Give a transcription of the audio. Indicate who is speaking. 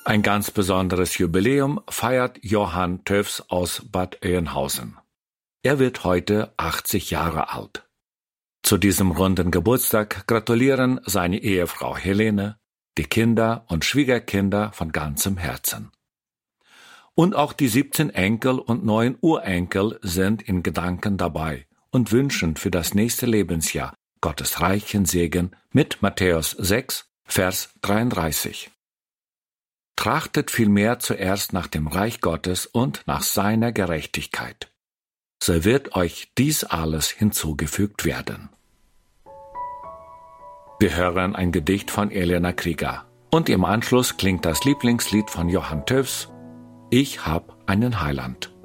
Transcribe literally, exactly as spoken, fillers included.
Speaker 1: Ein ganz besonderes Jubiläum feiert Johann Töffs aus Bad Oeynhausen. Er wird heute achtzig Jahre alt. Zu diesem runden Geburtstag gratulieren seine Ehefrau Helene, die Kinder und Schwiegerkinder von ganzem Herzen. Und auch die siebzehn Enkel und neun Urenkel sind in Gedanken dabei und wünschen für das nächste Lebensjahr Gottes reichen Segen mit Matthäus sechs, Vers dreiunddreißig. Trachtet vielmehr zuerst nach dem Reich Gottes und nach seiner Gerechtigkeit. So wird euch dies alles hinzugefügt werden. Wir hören ein Gedicht von Elena Krieger und im Anschluss klingt das Lieblingslied von Johann Töffs, Ich hab einen Heiland.